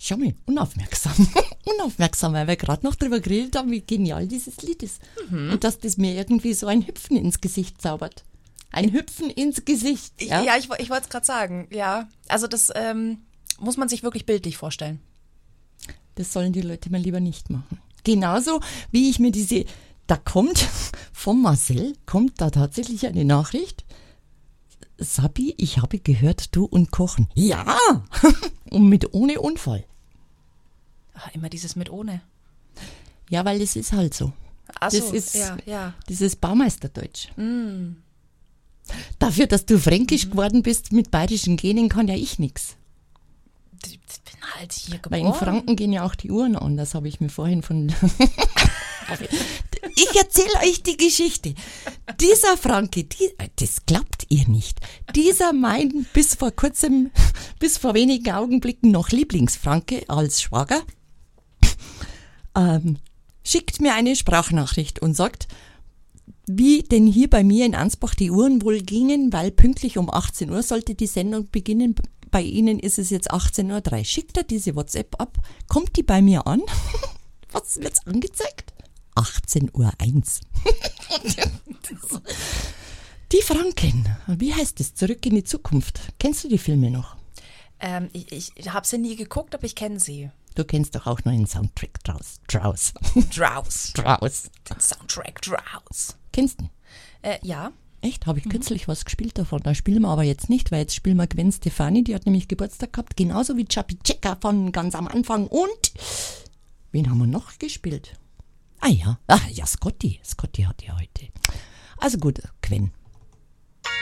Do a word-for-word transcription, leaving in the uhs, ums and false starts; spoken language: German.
Schau mal, unaufmerksam. Unaufmerksam, weil wir gerade noch drüber geredet haben, wie genial dieses Lied ist. Mhm. Und dass das mir irgendwie so ein Hüpfen ins Gesicht zaubert. Ein Hüpfen ins Gesicht. Ja, ja ich, ich wollte es gerade sagen. Ja, also das ähm, muss man sich wirklich bildlich vorstellen. Das sollen die Leute mal lieber nicht machen. Genauso wie ich mir diese, da kommt von Marcel, kommt da tatsächlich eine Nachricht. Sabi, ich habe gehört, du und Kochen. Ja, und mit ohne Unfall. Ach, immer dieses mit ohne. Ja, weil das ist halt so. Ach so, das ist, ja, ja. Das ist Baumeisterdeutsch. Mm. Dafür, dass du fränkisch mhm. geworden bist mit bayerischen Genen, kann ja ich nichts. Ich bin halt hier geboren. Weil in Franken gehen ja auch die Uhren an, das habe ich mir vorhin von... Ich erzähle euch die Geschichte. Dieser Franke, die, das glaubt ihr nicht, dieser mein bis vor kurzem, bis vor wenigen Augenblicken noch Lieblingsfranke als Schwager, ähm, schickt mir eine Sprachnachricht und sagt, wie denn hier bei mir in Ansbach die Uhren wohl gingen, weil pünktlich um achtzehn Uhr sollte die Sendung beginnen. Bei Ihnen ist es jetzt achtzehn Uhr drei. Schickt er diese WhatsApp ab, kommt die bei mir an? Was wird's angezeigt? achtzehn Uhr eins. Die Franken, wie heißt es? Zurück in die Zukunft. Kennst du die Filme noch? Ähm, ich ich habe sie nie geguckt, aber ich kenne sie. Du kennst doch auch noch einen Soundtrack draus. Draus. Draus. Draus. Den Soundtrack Draus. Kennst du? Äh, ja. Echt? Habe ich mhm. kürzlich was gespielt davon. Da spielen wir aber jetzt nicht, weil jetzt spielen wir Gwen Stefani, die hat nämlich Geburtstag gehabt, genauso wie Chubby Checker von ganz am Anfang. Und wen haben wir noch gespielt? Ah ja, ah, ja, Scotty. Scotty hat ja heute. Also gut, Gwen.